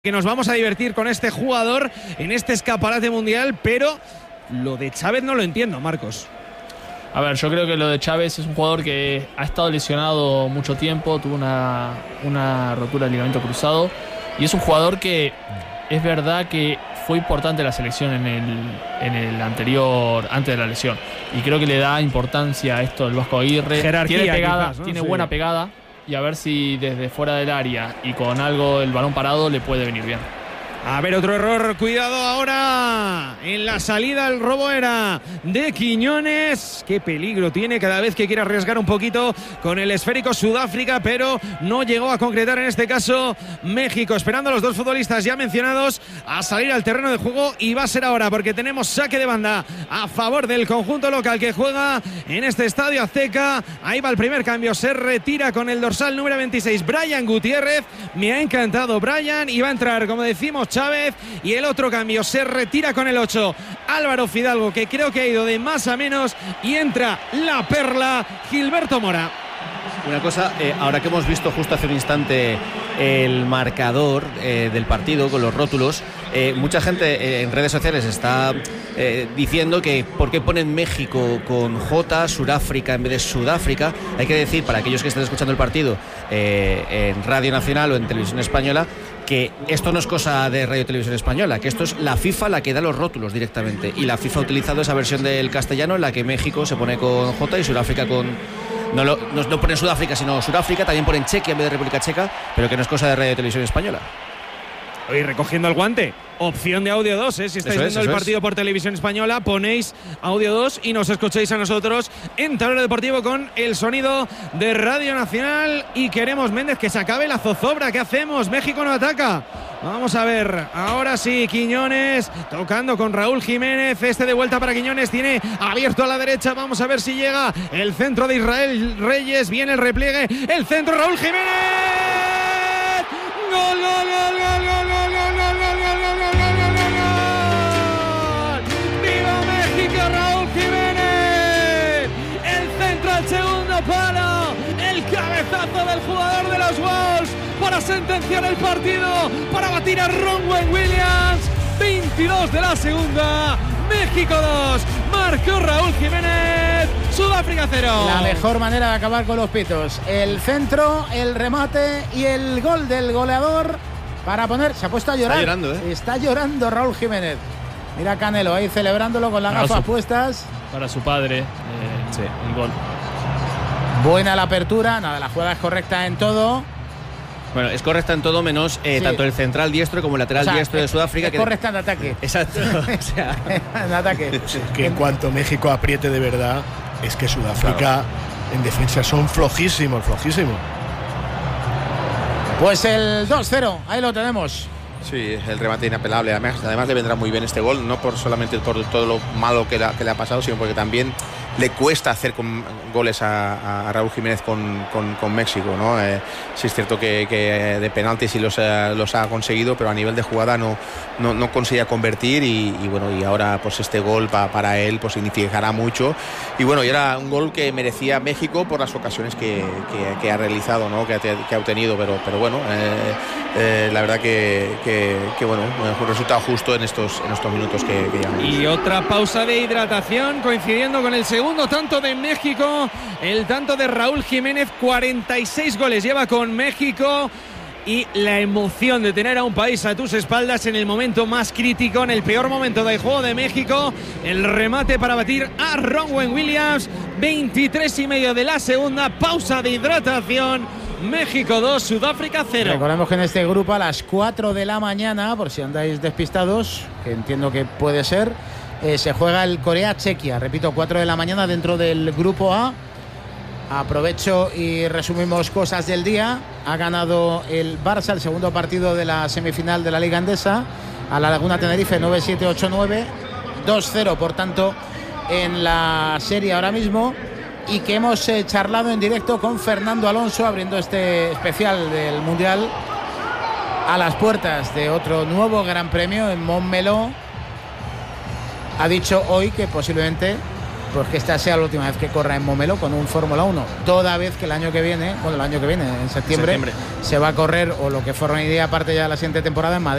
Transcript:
Que nos vamos a divertir con este jugador en este escaparate mundial, pero lo de Chávez no lo entiendo, Marcos. A ver, yo creo que lo de Chávez es un jugador que ha estado lesionado mucho tiempo, tuvo una rotura de ligamento cruzado, y es un jugador que es verdad que fue importante la selección en el anterior, antes de la lesión, y creo que le da importancia a esto el Vasco Aguirre. Jerarquía, tiene pegada, quizás, ¿no? tiene Sí. buena pegada, y a ver si desde fuera del área y con algo el balón parado le puede venir bien. A ver, otro error, cuidado ahora. En la salida el robo era de Quiñones. Qué peligro tiene cada vez que quiere arriesgar un poquito con el esférico Sudáfrica, pero no llegó a concretar en este caso México. Esperando a los dos futbolistas ya mencionados a salir al terreno de juego, y va a ser ahora porque tenemos saque de banda a favor del conjunto local que juega en este estadio Azteca. Ahí va el primer cambio, se retira con el dorsal número 26 Brian Gutiérrez. Me ha encantado Brian, y va a entrar, como decimos, Chávez, y el otro cambio se retira con el 8 Álvaro Fidalgo, que creo que ha ido de más a menos, y entra la perla Gilberto Mora. Una cosa, ahora que hemos visto justo hace un instante el marcador del partido con los rótulos, mucha gente en redes sociales está diciendo que por qué ponen México con J, Sudáfrica en vez de Sudáfrica. Hay que decir, para aquellos que estén escuchando el partido en Radio Nacional o en Televisión Española, que esto no es cosa de Radio Televisión Española, que esto es la FIFA la que da los rótulos directamente, y la FIFA ha utilizado esa versión del castellano en la que México se pone con J y Sudáfrica con... No ponen Sudáfrica sino Sudáfrica, también ponen Chequia en vez de República Checa, pero que no es cosa de Radio Televisión Española. Hoy recogiendo el guante, opción de audio 2, si estáis viendo el partido por Televisión Española, ponéis audio 2 y nos escucháis a nosotros en Tablero Deportivo con el sonido de Radio Nacional. Y queremos, Méndez, que se acabe la zozobra. ¿Qué hacemos? México no ataca. Vamos a ver, ahora sí, Quiñones tocando con Raúl Jiménez, este de vuelta para Quiñones, tiene abierto a la derecha, vamos a ver si llega el centro de Israel Reyes, viene el repliegue, el centro, Raúl Jiménez, gol, gol, gol, gol, gol, gol, gol, gol, gol, gol, gol, gol, gol, gol. ¡Viva México, Raúl Jiménez! El centro al segundo palo, el cabezazo del jugador de los Wolves para sentenciar el partido, para batir a Ronwen Williams. 22 de la segunda, México 2, marcó Raúl Jiménez, Sudáfrica 0. La mejor manera de acabar con los pitos, el centro, el remate y el gol del goleador para poner, se ha puesto a llorar. Está llorando, Está llorando Raúl Jiménez. Mira Canelo ahí celebrándolo con las gafas puestas. Para su padre, Sí. el gol. Buena la apertura, nada, la jugada es correcta en todo. Bueno, es correcta en todo menos tanto el central diestro como el lateral diestro de Sudáfrica. Es correcta en ataque. Exacto. O sea, En ataque. Que en cuanto México apriete de verdad, es que Sudáfrica en defensa son flojísimos. Pues el 2-0, ahí lo tenemos. Sí, el remate inapelable. Además le vendrá muy bien este gol, no por solamente por todo lo malo que le ha pasado, sino porque también le cuesta hacer goles a Raúl Jiménez con México, ¿no? Sí es cierto que de penaltis sí los ha conseguido, pero a nivel de jugada no conseguía convertir, y bueno, y ahora pues este gol para él pues significará mucho, y bueno, y era un gol que merecía México por las ocasiones que ha realizado, ¿no? que ha obtenido, pero bueno, la verdad que bueno, un resultado justo en estos minutos que llevamos. Y otra pausa de hidratación coincidiendo con el segundo tanto de México, el tanto de Raúl Jiménez. 46 goles lleva con México, y la emoción de tener a un país a tus espaldas en el momento más crítico, en el peor momento del juego de México. El remate para batir a Ronwen Williams. 23:30 de la segunda, pausa de hidratación. México 2, Sudáfrica 0. Recordemos que en este grupo a las 4 de la mañana, por si andáis despistados, que entiendo que puede ser, se juega el Corea-Chequia. Repito, 4 de la mañana dentro del grupo A. Aprovecho y resumimos cosas del día. Ha ganado el Barça el segundo partido de la semifinal de la Liga Endesa a la Laguna Tenerife 9-7, 8-9. 2-0, por tanto, en la serie ahora mismo. Y que hemos charlado en directo con Fernando Alonso, abriendo este especial del Mundial a las puertas de otro nuevo Gran Premio en Montmeló. Ha dicho hoy que posiblemente pues que esta sea la última vez que corra en Momelo con un Fórmula 1, toda vez que el año que viene, en septiembre, se va a correr, o lo que forma idea aparte ya de la siguiente temporada en Madrid.